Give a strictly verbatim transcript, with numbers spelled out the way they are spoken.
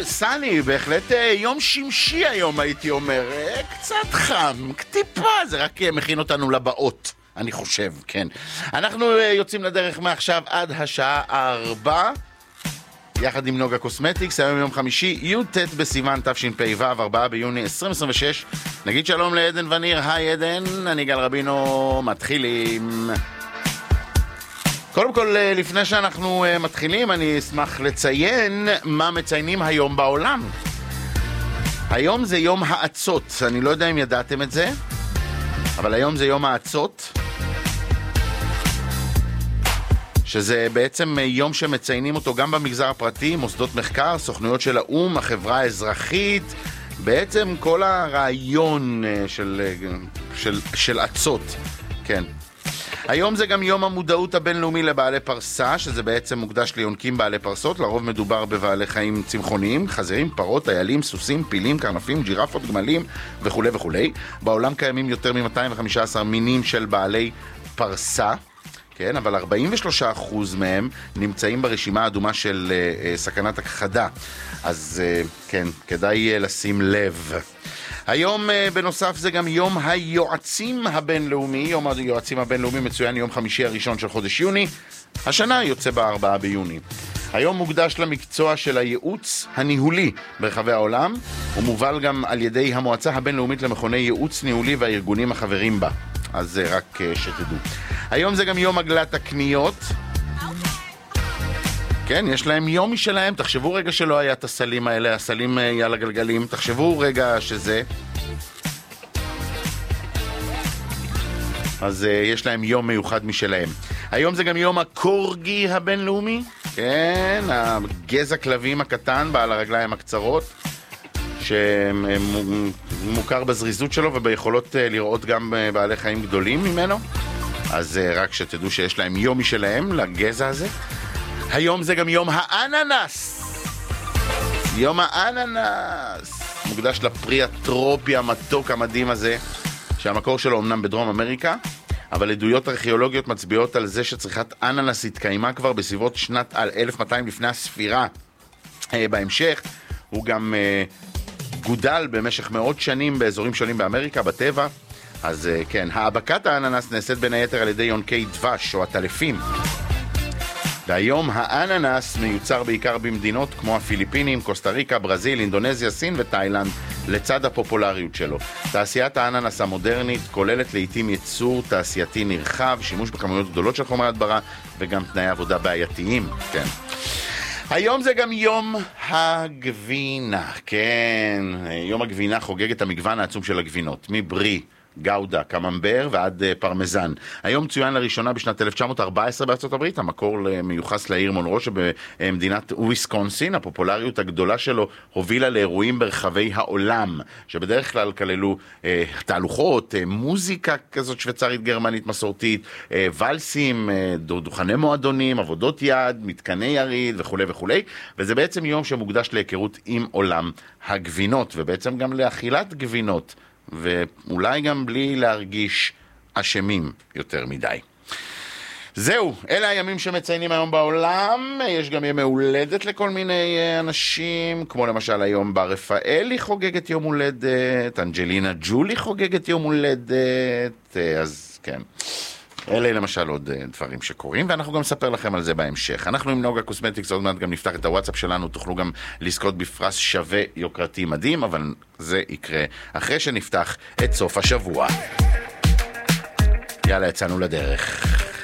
סני, בהחלט יום שמשי היום הייתי אומר, קצת חם, טיפה, זה רק מכין אותנו לבאות, אני חושב, כן. אנחנו יוצאים לדרך מעכשיו עד השעה ארבע, יחד עם נוגה קוסמטיקס, היום יום חמישי, י"ט בסיוון תשפ"ו, ארבעה ביוני עשרים עשרים ושש. נגיד שלום לעדן וניר, היי עדן, אני גל רבינו, מתחילים. קודם כל, לפני שאנחנו מתחילים, אני אשמח לציין מה מציינים היום בעולם. היום זה יום העצות, אני לא יודע אם ידעתם את זה, אבל היום זה יום העצות, שזה בעצם יום שמציינים אותו גם במגזר הפרטי, מוסדות מחקר, סוכנויות של האום, החברה האזרחית, בעצם כל הרעיון של, של, של עצות, כן. היום זה גם יום המודעות הבינלאומי לבעלי פרסה, שזה בעצם מוקדש ליונקים בעלי פרסות, לרוב מדובר בבעלי חיים צמחוניים, חזירים, פרות, איילים, סוסים, פילים, קרנפים, ג'ירפות, גמלים וכו' וכו'. בעולם קיימים יותר מ-מאתיים וחמישה עשר מינים של בעלי פרסה, כן, אבל ארבעים ושלושה אחוז מהם נמצאים ברשימה האדומה של uh, סכנת הכחדה. אז uh, כן, כדאי uh, לשים לב. היום uh, בנוסף זה גם יום היועצים הבינלאומי. יום היועצים הבינלאומי מצוין יום חמישי הראשון של חודש יוני. השנה יוצא בארבעה ביוני. היום מוקדש למקצוע של הייעוץ הניהולי ברחבי העולם, ומובל גם על ידי המועצה הבינלאומית למכוני ייעוץ ניהולי והארגונים החברים בה. אז זה רק uh, שתדעו. היום זה גם יום עגלת הקניות. כן, יש להם יום משלהם. תחשבו רגע שלא היה את הסלים האלה, הסלים על הגלגלים. תחשבו רגע שזה. אז uh, יש להם יום מיוחד משלהם. היום זה גם יום הקורגי הבינלאומי. כן, הגזע כלבים הקטן, בעל הרגליים הקצרות, שמוכר בזריזות שלו וביכולות לראות גם בעלי חיים גדולים ממנו. אז רק שתדעו שיש להם יום משלהם לגזע הזה. היום זה גם יום האננס. יום האננס מוקדש לפרי הטרופי המתוק המדהים הזה, שהמקור שלו אמנם בדרום אמריקה, אבל עדויות ארכיאולוגיות מצביעות על זה שצריכת אננס התקיימה כבר בסביבות שנת אלף ומאתיים לפני הספירה. בהמשך הוא גם גודל במשך מאות שנים באזורים שונים באמריקה, בטבע. אז כן, האבקת האננס נעשית בין היתר על ידי יונקי דבש או הטלפים. והיום האננס מיוצר בעיקר במדינות כמו הפיליפינים, קוסטה ריקה, ברזיל, אינדונזיה, סין ותאילנד, לצד הפופולריות שלו. תעשיית האננס המודרנית כוללת לעתים ייצור תעשייתי נרחב, שימוש בכמויות גדולות של חומרי הדברה וגם תנאי עבודה בעייתיים. כן. היום זה גם יום הגבינה. כן, יום הגבינה חוגג את המגוון העצום של הגבינות, מברי, גאודה, קממבר ועד פרמזן. היום צוין לראשונה בשנת אלף תשע מאות וארבע עשרה בארצות הברית, המקור מיוחס לעיר מונרו שבמדינת וויסקונסין. הפופולריות הגדולה שלו הובילה לאירועים ברחבי העולם, שבדרך כלל כללו אה, תהלוכות, אה, מוזיקה כזאת שוויצרית גרמנית מסורתית, אה, ולסים, אה, דוכני מועדונים, עבודות יד, מתקני יריד וכו' וכו'. וזה בעצם יום שמוקדש להיכרות עם עולם הגבינות, ובעצם גם לאכילת גבינות, ואולי גם בלי להרגיש אשמים יותר מדי. זהו, אלה הימים שמציינים היום בעולם. יש גם ימי הולדת לכל מיני אנשים, כמו למשל היום בר רפאלי חוגגת יום הולדת, אנג'לינה ג'ולי חוגגת יום הולדת, אז כן. אלה למשל עוד דברים שקורים, ואנחנו גם נספר לכם על זה בהמשך. אנחנו עם נוגה קוסמטיקס, עוד מעט גם נפתח את הוואטסאפ שלנו, תוכלו גם לזכות בפרס שווה יוקרתי מדהים, אבל זה יקרה אחרי שנפתח את סוף השבוע. יאללה, יצאנו לדרך.